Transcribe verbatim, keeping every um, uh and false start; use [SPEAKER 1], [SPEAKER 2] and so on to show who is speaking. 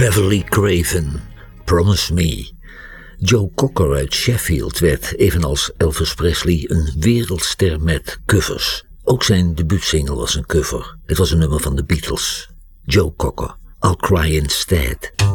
[SPEAKER 1] Beverly Craven, Promise Me. Joe Cocker uit Sheffield werd, evenals Elvis Presley, een wereldster met covers. Ook zijn debuutsingle was een cover. Het was een nummer van de Beatles. Joe Cocker, I'll Cry Instead.